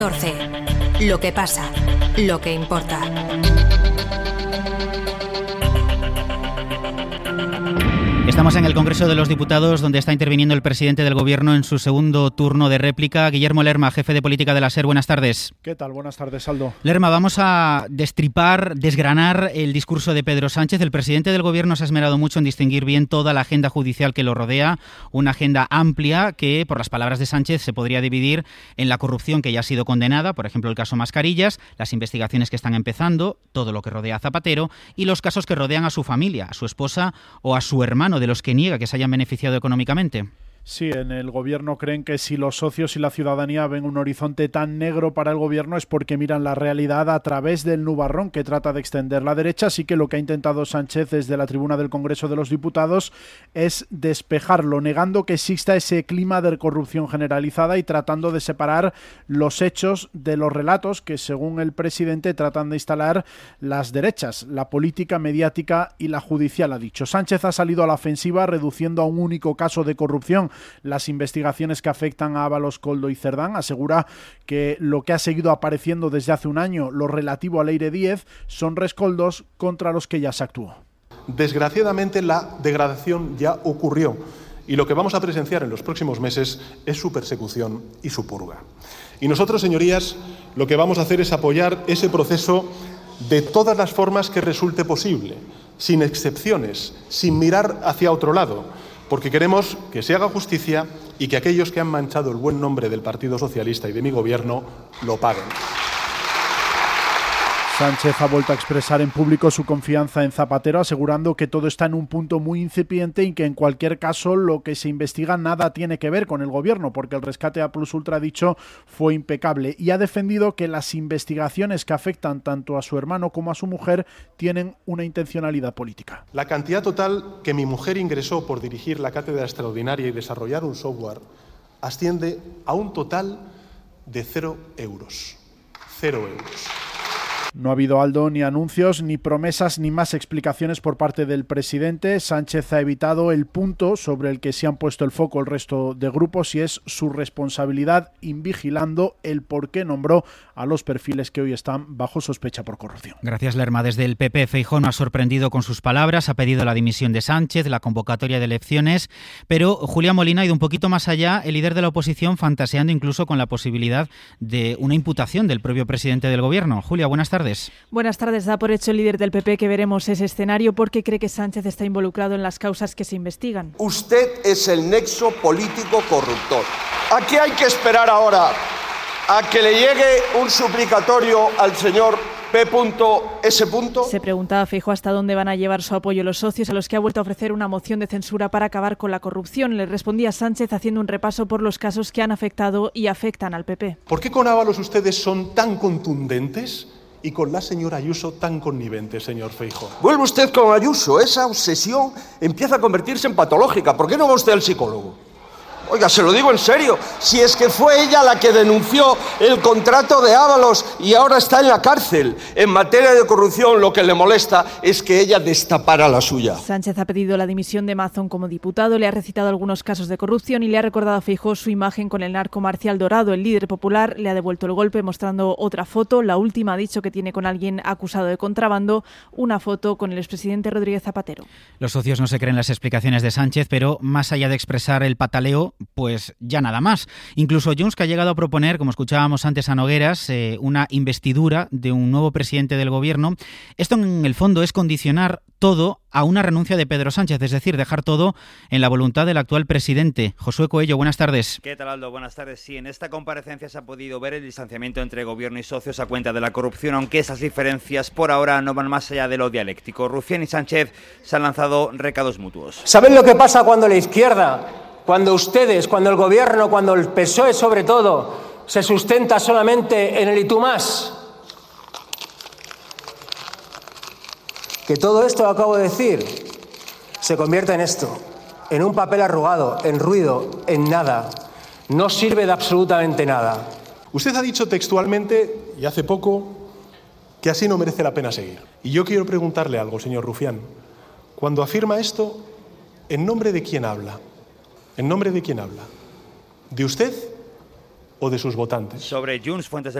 14. Lo que pasa, lo que importa. Estamos en el Congreso de los Diputados, donde está interviniendo el presidente del Gobierno en su segundo turno de réplica. Guillermo Lerma, jefe de política de la SER. Buenas tardes. ¿Qué tal? Buenas tardes, Aldo. Lerma, vamos a desgranar el discurso de Pedro Sánchez. El presidente del Gobierno se ha esmerado mucho en distinguir bien toda la agenda judicial que lo rodea, una agenda amplia que, por las palabras de Sánchez, se podría dividir en la corrupción que ya ha sido condenada, por ejemplo, el caso Mascarillas, las investigaciones que están empezando, todo lo que rodea a Zapatero y los casos que rodean a su familia, a su esposa o a su hermano, de los que niega que se hayan beneficiado económicamente. Sí, en el Gobierno creen que si los socios y la ciudadanía ven un horizonte tan negro para el Gobierno es porque miran la realidad a través del nubarrón que trata de extender la derecha. Así que lo que ha intentado Sánchez desde la tribuna del Congreso de los Diputados es despejarlo, negando que exista ese clima de corrupción generalizada y tratando de separar los hechos de los relatos que, según el presidente, tratan de instalar las derechas, la política, mediática y la judicial, ha dicho. Sánchez ha salido a la ofensiva reduciendo a un único caso de corrupción las investigaciones que afectan a Ábalos, Koldo y Cerdán. Asegura que lo que ha seguido apareciendo desde hace un año, lo relativo a Leire Díez, son rescoldos contra los que ya se actuó. Desgraciadamente la degradación ya ocurrió y lo que vamos a presenciar en los próximos meses es su persecución y su purga. Y nosotros, señorías, lo que vamos a hacer es apoyar ese proceso de todas las formas que resulte posible, sin excepciones, sin mirar hacia otro lado, porque queremos que se haga justicia y que aquellos que han manchado el buen nombre del Partido Socialista y de mi gobierno lo paguen. Sánchez ha vuelto a expresar en público su confianza en Zapatero, asegurando que todo está en un punto muy incipiente y que en cualquier caso lo que se investiga nada tiene que ver con el gobierno, porque el rescate a Plus Ultra, dicho, fue impecable, y ha defendido que las investigaciones que afectan tanto a su hermano como a su mujer tienen una intencionalidad política. La cantidad total que mi mujer ingresó por dirigir la cátedra extraordinaria y desarrollar un software asciende a un total de 0 euros. 0 euros. No ha habido, Aldo, ni anuncios, ni promesas, ni más explicaciones por parte del presidente. Sánchez ha evitado el punto sobre el que se han puesto el foco el resto de grupos y es su responsabilidad invigilando el por qué nombró a los perfiles que hoy están bajo sospecha por corrupción. Gracias, Lerma. Desde el PP, Feijóo no ha sorprendido con sus palabras, ha pedido la dimisión de Sánchez, la convocatoria de elecciones, pero Julia Molina ha ido un poquito más allá, el líder de la oposición fantaseando incluso con la posibilidad de una imputación del propio presidente del Gobierno. Julia, buenas tardes. Buenas tardes. Da por hecho el líder del PP que veremos ese escenario porque cree que Sánchez está involucrado en las causas que se investigan. Usted es el nexo político corruptor. ¿A qué hay que esperar ahora? ¿A que le llegue un suplicatorio al señor P.S.? Se preguntaba Feijóo hasta dónde van a llevar su apoyo los socios, a los que ha vuelto a ofrecer una moción de censura para acabar con la corrupción. Le respondía Sánchez haciendo un repaso por los casos que han afectado y afectan al PP. ¿Por qué con Ábalos ustedes son tan contundentes y con la señora Ayuso tan connivente, señor Feijóo? Vuelve usted con Ayuso. Esa obsesión empieza a convertirse en patológica. ¿Por qué no va usted al psicólogo? Oiga, se lo digo en serio, si es que fue ella la que denunció el contrato de Ábalos y ahora está en la cárcel. En materia de corrupción lo que le molesta es que ella destapara la suya. Sánchez ha pedido la dimisión de Mazón como diputado, le ha recitado algunos casos de corrupción y le ha recordado a Feijóo su imagen con el narco Marcial Dorado. El líder popular le ha devuelto el golpe mostrando otra foto, la última ha dicho que tiene con alguien acusado de contrabando, una foto con el expresidente Rodríguez Zapatero. Los socios no se creen las explicaciones de Sánchez, pero más allá de expresar el pataleo, pues ya nada más. Incluso Junts, que ha llegado a proponer, como escuchábamos antes a Nogueras, una investidura de un nuevo presidente del Gobierno. Esto en el fondo es condicionar todo a una renuncia de Pedro Sánchez, es decir, dejar todo en la voluntad del actual presidente. Josué Coello, buenas tardes. ¿Qué tal, Aldo? Buenas tardes. Sí, en esta comparecencia se ha podido ver el distanciamiento entre gobierno y socios a cuenta de la corrupción, aunque esas diferencias por ahora no van más allá de lo dialéctico. Rufián y Sánchez se han lanzado recados mutuos. ¿Saben lo que pasa cuando la izquierda, cuando ustedes, cuando el gobierno, cuando el PSOE sobre todo, se sustenta solamente en el y tú más? Que todo esto que acabo de decir se convierte en esto, en un papel arrugado, en ruido, en nada. No sirve de absolutamente nada. Usted ha dicho textualmente, y hace poco, que así no merece la pena seguir. Y yo quiero preguntarle algo, señor Rufián. Cuando afirma esto, ¿en nombre de quién habla? ¿En nombre de quién habla? ¿De usted o de sus votantes. Sobre Junts, fuentes del